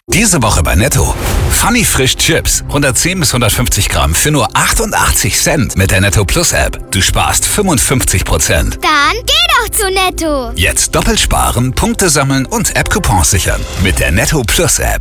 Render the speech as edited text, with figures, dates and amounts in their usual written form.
Diese Woche bei Netto. Funny Frisch Chips. 110 bis 150 Gramm für nur 88 Cent mit der Netto Plus App. Du sparst 55%. Dann geh doch zu Netto. Jetzt doppelt sparen, Punkte sammeln und App-Coupons sichern. Mit der Netto Plus App.